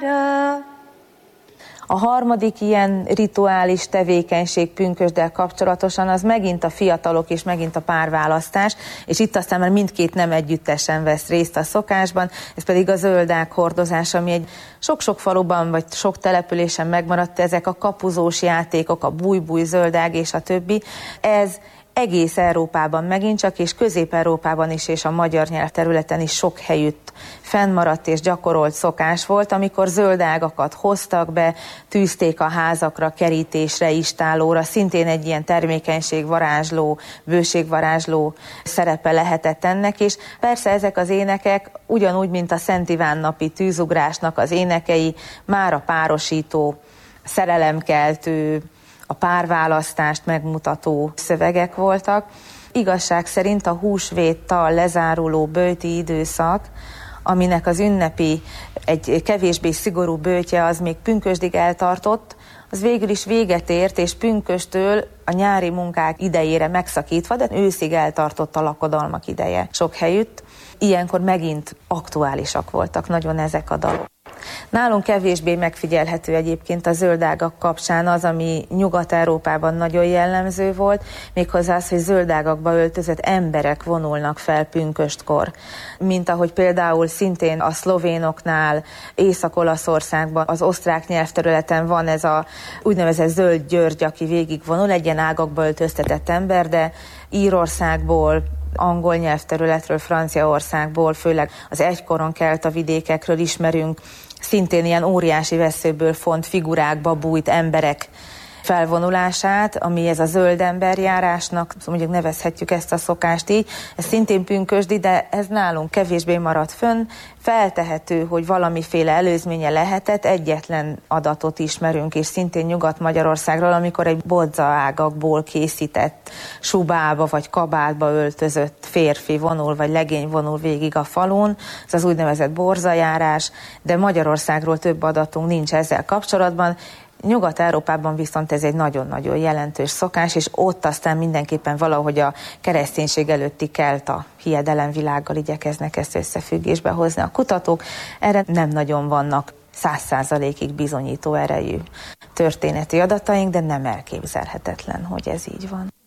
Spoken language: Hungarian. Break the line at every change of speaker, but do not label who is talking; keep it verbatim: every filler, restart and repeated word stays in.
A harmadik ilyen rituális tevékenység pünkösddel kapcsolatosan az megint a fiatalok és megint a párválasztás, és itt aztán már mindkét nem együttesen vesz részt a szokásban, ez pedig a zöldág hordozása, ami egy sok-sok faluban vagy sok településen megmaradt, ezek a kapuzós játékok, a búj-búj, zöldág és a többi. Ez egész Európában megint csak, és Közép-Európában is, és a magyar nyelvterületen is sok helyütt fennmaradt és gyakorolt szokás volt, amikor zöldágakat hoztak be, tűzték a házakra, kerítésre, istállóra, szintén egy ilyen termékenységvarázsló, bőségvarázsló szerepe lehetett ennek, és persze ezek az énekek ugyanúgy, mint a Szent Iván napi tűzugrásnak az énekei, már a párosító, szerelemkeltő, a párválasztást megmutató szövegek voltak. Igazság szerint a húsvéttal lezáruló böjti időszak, aminek az ünnepi, egy kevésbé szigorú böjtje az még pünkösdig eltartott, az végül is véget ért, és pünkösttől a nyári munkák idejére megszakítva, de őszig eltartott a lakodalmak ideje sok helyütt. Ilyenkor megint aktuálisak voltak nagyon ezek a dalok. Nálunk kevésbé megfigyelhető egyébként a zöldágak kapcsán az, ami Nyugat-Európában nagyon jellemző volt, méghozzá az, hogy zöldágakba öltözött emberek vonulnak fel pünköstkor. Mint ahogy például szintén a szlovénoknál, Észak-Olaszországban, az osztrák nyelvterületen van ez a úgynevezett zöld György, aki végigvonul, egy ilyen ágakba öltöztetett ember, de Írországból, angol nyelvterületről, Franciaországból, főleg az egykoron kelta vidékekről ismerünk szintén ilyen óriási vesszőből font figurákba bújt emberek felvonulását, ami ez a zöld emberjárásnak, mondjuk nevezhetjük ezt a szokást így, ez szintén pünkösdi, de ez nálunk kevésbé maradt fönn, feltehető, hogy valamiféle előzménye lehetett, egyetlen adatot ismerünk, és szintén Nyugat-Magyarországról, amikor egy bodzaágakból készített subába vagy kabátba öltözött férfi vonul, vagy legény vonul végig a falun, ez az úgynevezett borzajárás, de Magyarországról több adatunk nincs ezzel kapcsolatban. Nyugat-Európában viszont ez egy nagyon-nagyon jelentős szokás, és ott aztán mindenképpen valahogy a kereszténység előtti kelta hiedelemvilággal igyekeznek ezt összefüggésbe hozni a kutatók. Erre nem nagyon vannak száz százalékig bizonyító erejű történeti adataink, de nem elképzelhetetlen, hogy ez így van.